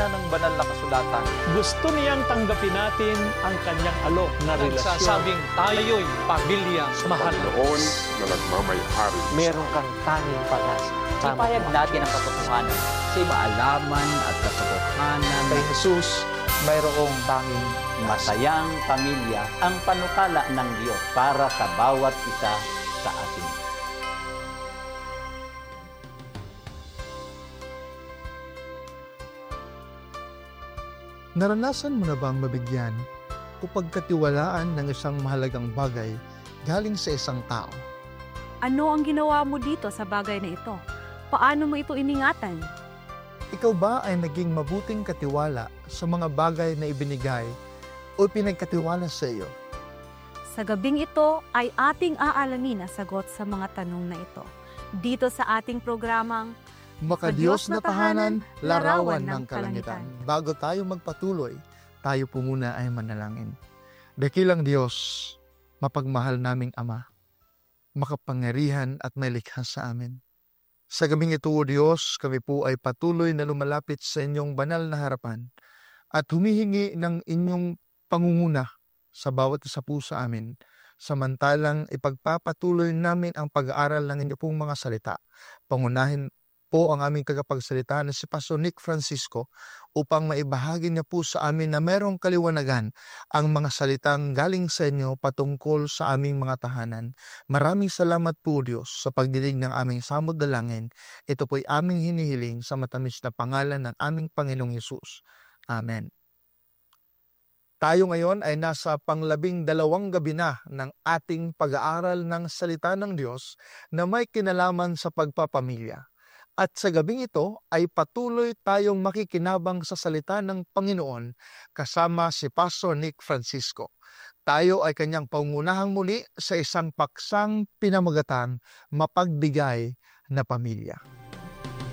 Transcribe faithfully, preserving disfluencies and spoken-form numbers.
pagmana ng banal na kasulatan. Gusto niyang tanggapin natin ang kanyang alok na relasyon. Nagsasabing tayo'y pamilya mahal. Noon na nagmamayari. Meron kang tanging pag-asa. Ipayag natin ang katotohanan sa maalaman at katotohanan. Kay Jesus, mayroong tanging Masayang pamilya ang panukala ng Diyos para sa bawat isa sa atin. Naranasan mo na bang mabigyan o pagkatiwalaan ng isang mahalagang bagay galing sa isang tao? Ano ang ginawa mo dito sa bagay na ito? Paano mo ito iningatan? Ikaw ba ay naging mabuting katiwala sa mga bagay na ibinigay o pinagkatiwala sa iyo? Sa gabing ito ay ating aalamin ang sagot sa mga tanong na ito. Dito sa ating programang Makadiyos na tahanan, larawan ng kalangitan. Bago tayo magpatuloy, tayo po muna ay manalangin. Dakilang Diyos, mapagmahal naming Ama, makapangyarihan at may likha sa amin. Sa gabing ito, O Diyos, kami po ay patuloy na lumalapit sa inyong banal na harapan at humihingi ng inyong pangunguna sa bawat isa po sa amin, samantalang ipagpapatuloy namin ang pag-aaral ng inyong pong mga salita. Pangunahin po ang aming tagapagsalita na si Pastor Nick Francisco upang maibahagi niya po sa amin na merong kaliwanagan ang mga salitang galing sa inyo patungkol sa aming mga tahanan. Maraming salamat po, Diyos, sa pagdinig ng aming samod dalangin. Ito po'y aming hinihiling sa matamis na pangalan ng aming Panginoong Hesus. Amen. Tayo ngayon ay nasa panglabing dalawang gabi na ng ating pag-aaral ng salita ng Diyos na may kinalaman sa pagpapamilya. At sa gabing ito ay patuloy tayong makikinabang sa salita ng Panginoon kasama si Pastor Nick Francisco. Tayo ay kanyang pangunahang muli sa isang paksang pinamagatan, mapagbigay na pamilya.